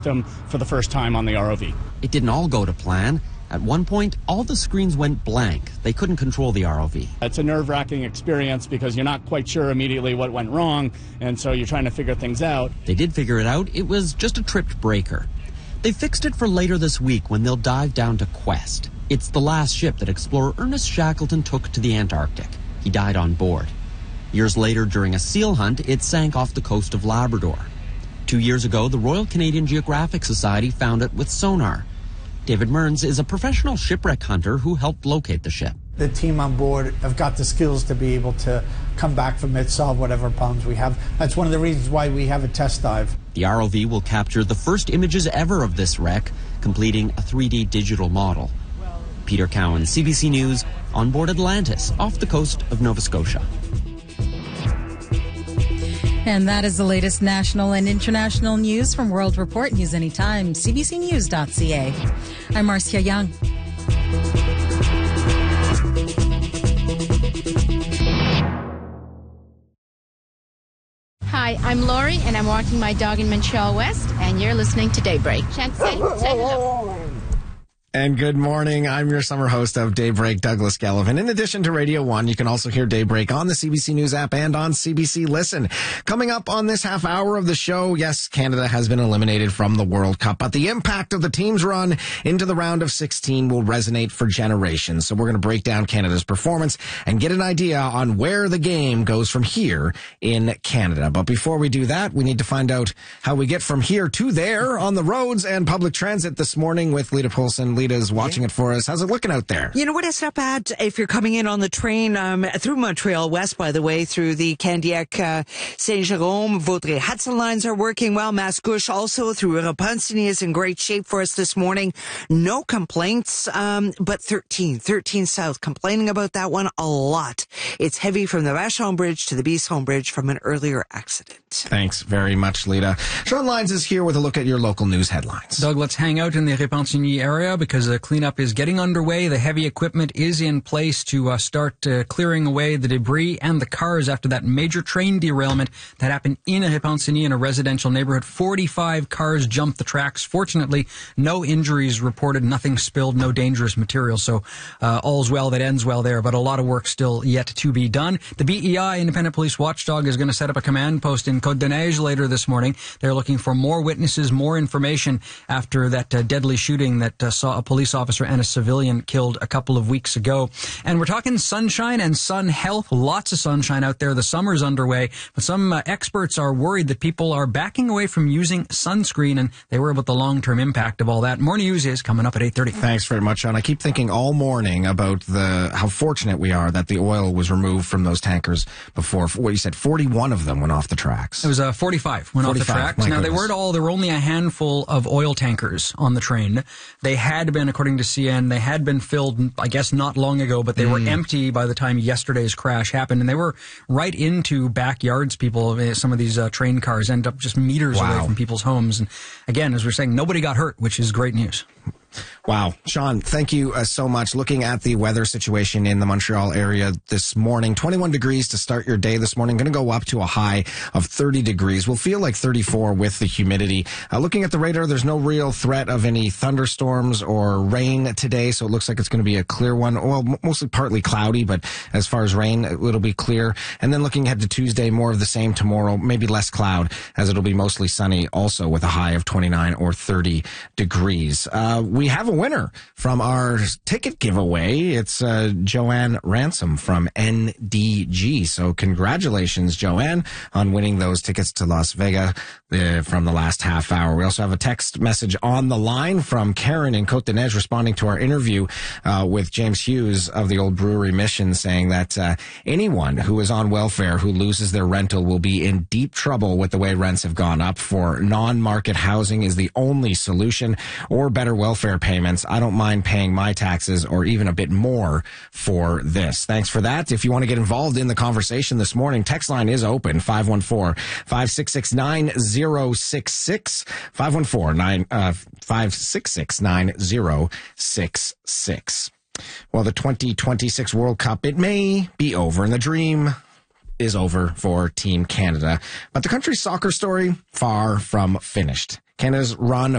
them for the first time on the ROV. It didn't all go to plan. At one point, all the screens went blank. They couldn't control the ROV. It's a nerve-wracking experience because you're not quite sure immediately what went wrong, and so you're trying to figure things out. They did figure it out. It was just a tripped breaker. They fixed it for later this week when they'll dive down to Quest. It's the last ship that explorer Ernest Shackleton took to the Antarctic. He died on board. Years later, during a seal hunt, it sank off the coast of Labrador. 2 years ago, the Royal Canadian Geographic Society found it with sonar. David Mearns is a professional shipwreck hunter who helped locate the ship. The team on board have got the skills to be able to come back from it, solve whatever problems we have. That's one of the reasons why we have a test dive. The ROV will capture the first images ever of this wreck, completing a 3D digital model. Peter Cowan, CBC News, on board Atlantis, off the coast of Nova Scotia. And that is the latest national and international news from World Report. News anytime, cbcnews.ca. I'm Marcia Young. Hi, I'm Lori, and I'm walking my dog in Montreal West, and you're listening to Daybreak. Chance, say hello. And good morning. I'm your summer host of Daybreak, Douglas Gallivan. In addition to Radio 1, you can also hear Daybreak on the CBC News app and on CBC Listen. Coming up on this half hour of the show, yes, Canada has been eliminated from the World Cup, but the impact of the team's run into the round of 16 will resonate for generations. So we're going to break down Canada's performance and get an idea on where the game goes from here in Canada. But before we do that, we need to find out how we get from here to there on the roads and public transit this morning with Lita Poulsen. Lita's watching it for us. How's it looking out there? You know what? It's not bad if you're coming in on the train through Montreal West, by the way, through the Candiac, Saint-Jérôme, Vaudreuil. Hudson lines are working well. Mascouche also through Repentigny is in great shape for us this morning. No complaints, but 13 South. Complaining about that one a lot. It's heavy from the Vachon Bridge to the Bisson Bridge from an earlier accident. Thanks very much, Lita. Sean Lyons is here with a look at your local news headlines. Doug, let's hang out in the Repentigny area because the cleanup is getting underway. The heavy equipment is in place to start clearing away the debris and the cars after that major train derailment that happened in Repentigny in a residential neighborhood. 45 cars jumped the tracks. Fortunately, no injuries reported, nothing spilled, no dangerous material. So all's well that ends well there, but a lot of work still yet to be done. The BEI, Independent Police Watchdog, is going to set up a command post in Côte-des-Neiges later this morning. They're looking for more witnesses, more information after that deadly shooting that saw a police officer and a civilian killed a couple of weeks ago. And we're talking sunshine and sun health. Lots of sunshine out there. The summer's underway, but some experts are worried that people are backing away from using sunscreen, and they worry about the long-term impact of all that. More news is coming up at 8:30. Thanks very much, Sean. I keep thinking all morning about how fortunate we are that the oil was removed from those tankers before. What you said, 41 of them went off the tracks. It was 45 went off the tracks. Now, goodness. they weren't all. There were only a handful of oil tankers on the train. They had been, according to CN, they had been filled, I guess, not long ago, but they were empty by the time yesterday's crash happened, and they were right into backyards. People, some of these train cars end up just meters away from people's homes. And again, as we're saying, nobody got hurt, which is great news. Wow. Sean, thank you so much. Looking at the weather situation in the Montreal area this morning, 21 degrees to start your day this morning. Going to go up to a high of 30 degrees. We'll feel like 34 with the humidity. Looking at the radar, there's no real threat of any thunderstorms or rain today, so it looks like it's going to be a clear one. Well, mostly partly cloudy, but as far as rain, it'll be clear. And then looking ahead to Tuesday, more of the same tomorrow, maybe less cloud, as it'll be mostly sunny also with a high of 29 or 30 degrees. We have a winner from our ticket giveaway. It's Joanne Ransom from NDG. So congratulations, Joanne, on winning those tickets to Las Vegas from the last half hour. We also have a text message on the line from Karen in Côte-des-Neiges responding to our interview with James Hughes of the Old Brewery Mission, saying that anyone who is on welfare who loses their rental will be in deep trouble with the way rents have gone up. For non-market housing is the only solution, or better welfare payments. I don't mind paying my taxes or even a bit more for this. Thanks for that. If you want to get involved in the conversation this morning, text line is open, 514-566-9066, 514-566-9066. Well, the 2026 World Cup, it may be over, and the dream is over for Team Canada. But the country's soccer story, far from finished. Canada's run